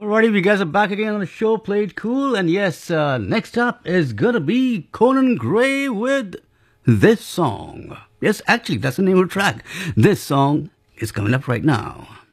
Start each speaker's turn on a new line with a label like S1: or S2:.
S1: Alrighty, we guys are back again on the show, Played Cool, and yes, next up is gonna be Conan Gray with this song. Yes, actually, that's the name of the track. This song is coming up right now.